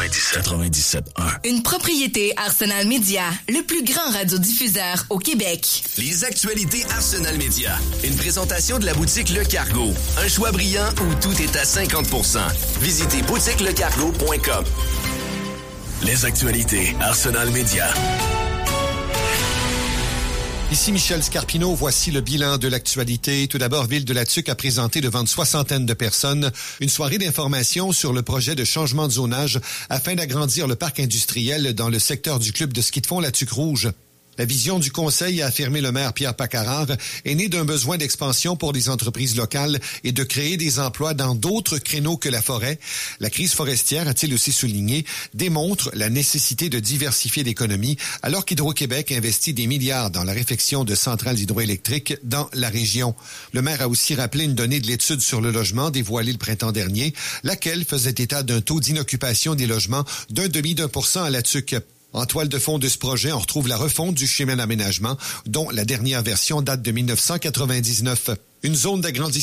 97.1. Une propriété Arsenal Média, le plus grand radiodiffuseur au Québec. Les actualités Arsenal Média. Une présentation de la boutique Le Cargo. Un choix brillant où tout est à 50%. Visitez boutiquelecargo.com. Les actualités Arsenal Média. Ici Michel Scarpino, voici le bilan de l'actualité. Tout d'abord, Ville-de-la-Tuque a présenté devant une soixantaine de personnes une soirée d'information sur le projet de changement de zonage afin d'agrandir le parc industriel dans le secteur du club de ski de fond La Tuque Rouge. La vision du conseil, a affirmé le maire Pierre Paccarard, est née d'un besoin d'expansion pour les entreprises locales et de créer des emplois dans d'autres créneaux que la forêt. La crise forestière, a-t-il aussi souligné, démontre la nécessité de diversifier l'économie alors qu'Hydro-Québec investit des milliards dans la réfection de centrales hydroélectriques dans la région. Le maire a aussi rappelé une donnée de l'étude sur le logement dévoilée le printemps dernier, laquelle faisait état d'un taux d'inoccupation des logements d'0,1% à La Tuque. En toile de fond de ce projet, on retrouve la refonte du schéma d'aménagement, dont la dernière version date de 1999. Une zone d'agrandissement